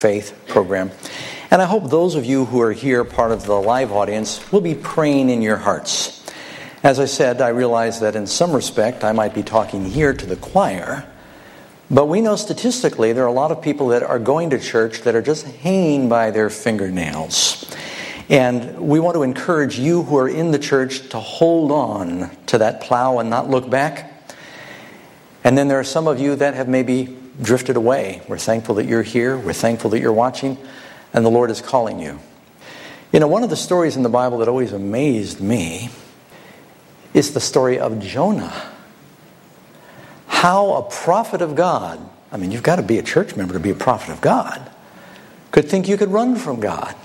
Faith program. And I hope those of you who are here, part of the live audience, will be praying in your hearts. As I said, I realize that in some respect I might be talking here to the choir, but we know statistically there are a lot of people that are going to church that are just hanging by their fingernails. And we want to encourage you who are in the church to hold on to that plow and not look back. And then there are some of you that have maybe drifted away. We're thankful that you're here. We're thankful that you're watching. And the Lord is calling you. You know, one of the stories in the Bible that always amazed me is the story of Jonah. How a prophet of God, I mean, you've got to be a church member to be a prophet of God, could think you could run from God.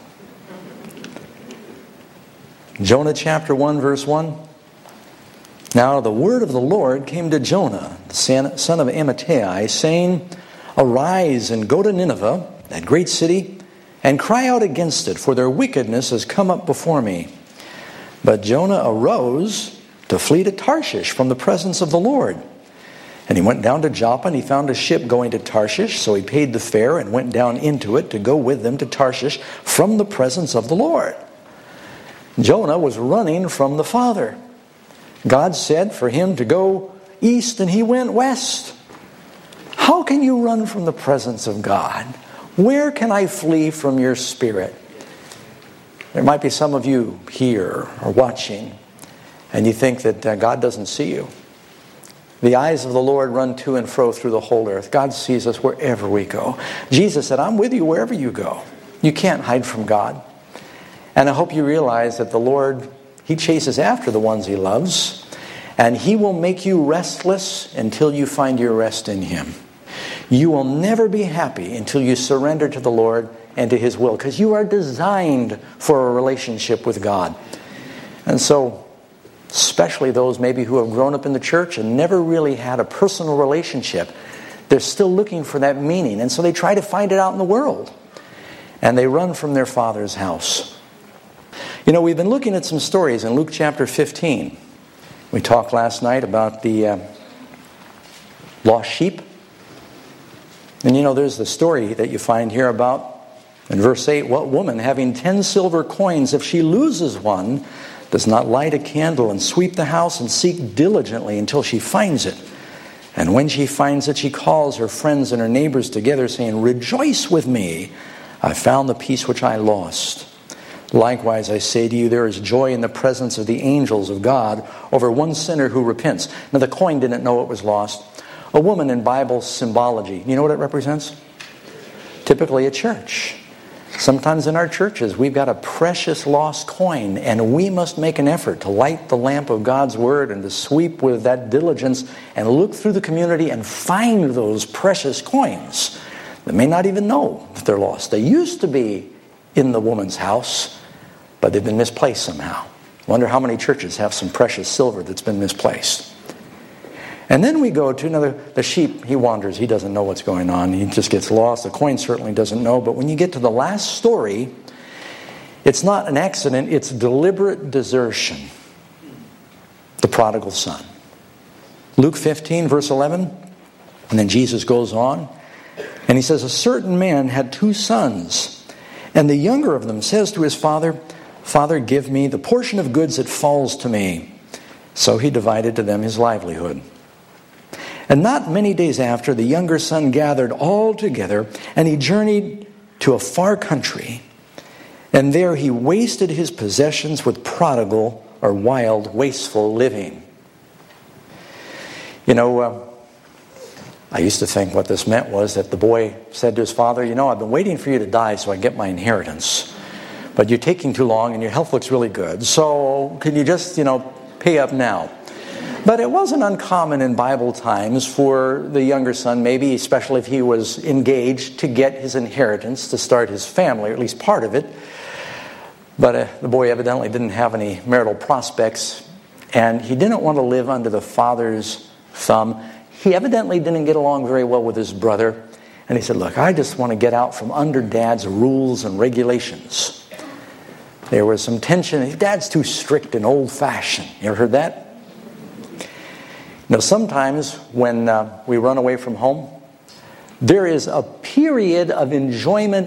Jonah chapter 1, verse 1. Now the word of the Lord came to Jonah, the son of Amittai, saying, Arise and go to Nineveh, that great city, and cry out against it, for their wickedness has come up before me. But Jonah arose to flee to Tarshish from the presence of the Lord. And he went down to Joppa, and he found a ship going to Tarshish, so he paid the fare and went down into it to go with them to Tarshish from the presence of the Lord. Jonah was running from the Father. God said for him to go east, and he went west. How can you run from the presence of God? Where can I flee from your Spirit? There might be some of you here or watching, and you think that God doesn't see you. The eyes of the Lord run to and fro through the whole earth. God sees us wherever we go. Jesus said, I'm with you wherever you go. You can't hide from God. And I hope you realize that the Lord, He chases after the ones He loves, and He will make you restless until you find your rest in Him. You will never be happy until you surrender to the Lord and to His will, because you are designed for a relationship with God. And so, especially those maybe who have grown up in the church and never really had a personal relationship, they're still looking for that meaning. And so they try to find it out in the world. And they run from their Father's house. You know, we've been looking at some stories in Luke chapter 15. We talked last night about the lost sheep. And you know, there's the story that you find here about, in verse 8, what woman having 10 silver coins, if she loses one, does not light a candle and sweep the house and seek diligently until she finds it? And when she finds it, she calls her friends and her neighbors together, saying, Rejoice with me, I found the piece which I lost. Likewise, I say to you, there is joy in the presence of the angels of God over one sinner who repents. Now, the coin didn't know it was lost. A woman in Bible symbology, you know what it represents? Typically a church. Sometimes in our churches, we've got a precious lost coin, and we must make an effort to light the lamp of God's Word and to sweep with that diligence and look through the community and find those precious coins that may not even know that they're lost. They used to be in the woman's house, but they've been misplaced somehow. Wonder how many churches have some precious silver that's been misplaced. And then we go to the sheep, he wanders, he doesn't know what's going on, he just gets lost. The coin certainly doesn't know, but when you get to the last story, it's not an accident, it's deliberate desertion. The prodigal son. Luke 15, verse 11, and then Jesus goes on, and he says, a certain man had 2 sons, and the younger of them says to his father, Father, give me the portion of goods that falls to me. So he divided to them his livelihood. And not many days after, the younger son gathered all together, and he journeyed to a far country. And there he wasted his possessions with prodigal or wild, wasteful living. You know, I used to think what this meant was that the boy said to his father, you know, I've been waiting for you to die so I can get my inheritance. But you're taking too long and your health looks really good. So can you just, pay up now? But it wasn't uncommon in Bible times for the younger son, maybe especially if he was engaged, to get his inheritance, to start his family, or at least part of it. But the boy evidently didn't have any marital prospects, and he didn't want to live under the father's thumb. He evidently didn't get along very well with his brother, and he said, look, I just want to get out from under Dad's rules and regulations. There was some tension. Dad's too strict and old-fashioned. You ever heard that? Sometimes when we run away from home, there is a period of enjoyment